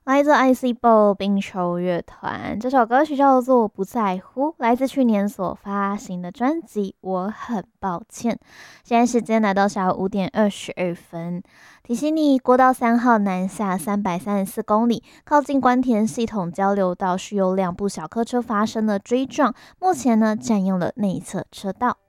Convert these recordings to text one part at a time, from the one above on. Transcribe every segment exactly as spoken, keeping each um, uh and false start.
来自 I C B O 冰球乐团，这首歌曲叫做《不在乎》，来自去年所发行的专辑《我很抱歉》。现在时间来到下午五点二十二分，提醒你，国道三号南下三百三十四公里，靠近关田系统交流道是有两部小客车发生了追撞，目前呢占用了内侧车道。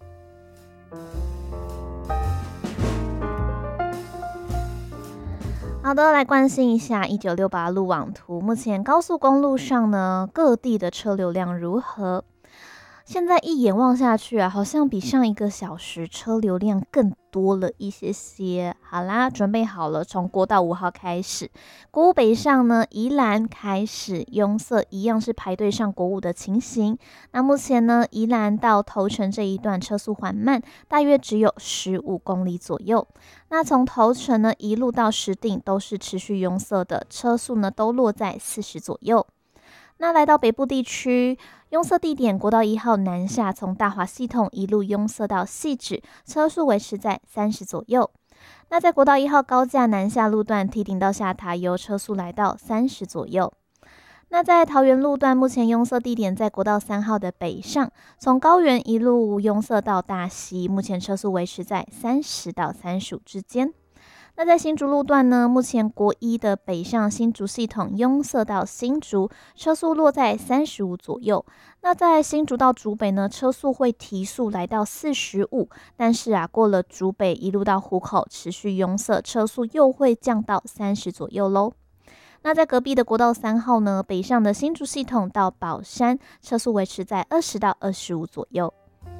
好的，来关心一下一九六八路网图。目前高速公路上呢，各地的车流量如何？现在一眼望下去啊，好像比上一个小时车流量更多了一些些。好啦，准备好了，从国道五号开始，国五北上呢，宜兰开始拥塞，一样是排队上国五的情形。那目前呢，宜兰到头城这一段车速缓慢，大约只有十五公里左右。那从头城呢一路到石碇都是持续拥塞的，车速呢都落在四十左右。那来到北部地区，拥塞地点国道一号南下，从大华系统一路拥塞到汐止，车速维持在三十左右。那在国道一号高架南下路段，梯顶到下塔油车速来到三十左右。那在桃园路段，目前拥塞地点在国道三号的北上，从高原一路拥塞到大溪，目前车速维持在三十到三十五之间。那在新竹路段呢，目前国一的北上新竹系统拥塞到新竹，车速落在三十五左右。那在新竹到竹北呢，车速会提速来到四十五，但是啊，过了竹北一路到湖口持续拥塞，车速又会降到三十左右喽。那在隔壁的国道三号呢，北上的新竹系统到宝山，车速维持在二十到二十五左右。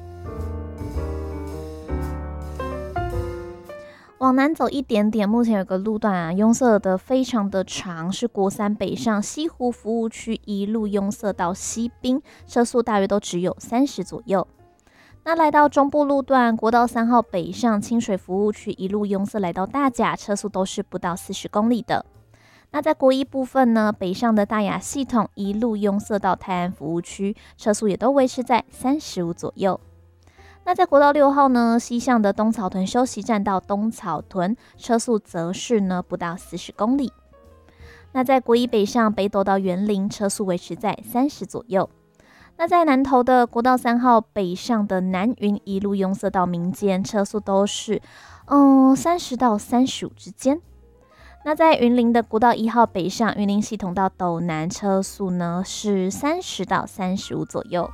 往南走一点点，目前有个路段啊，拥塞的非常的长，是国三北上西湖服务区一路拥塞到西滨，车速大约都只有三十左右。那来到中部路段，国道三号北上清水服务区一路拥塞来到大甲，车速都是不到四十公里的。那在国一部分呢，北上的大雅系统一路拥塞到泰安服务区，车速也都维持在三十五左右。那在国道六号呢，西向的东草屯休息站到东草屯，车速则是呢不到四十公里。那在国一北上北斗到园林，车速维持在三十左右。那在南投的国道三号北上的南云一路拥塞到民间，车速都是嗯三十到三十五之间。那在云林的国道一号北上云林系统到斗南，车速呢是三十到三十五左右。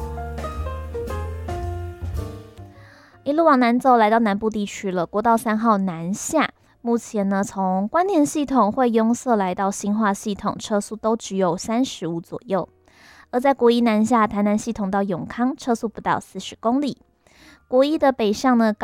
一路往南走，来到南部地区了。国道三号南下，目前呢从关田系统会拥塞来到新化系统，车速都只有三十五左右。而在国一南下，台南系统到永康，车速不到四十公里。国一的北上呢。